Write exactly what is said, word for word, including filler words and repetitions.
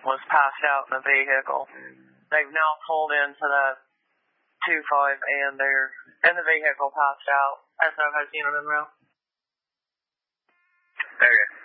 was passed out in the vehicle. They've now pulled into that two five and they're in the vehicle passed out. S O has unit in route. Okay.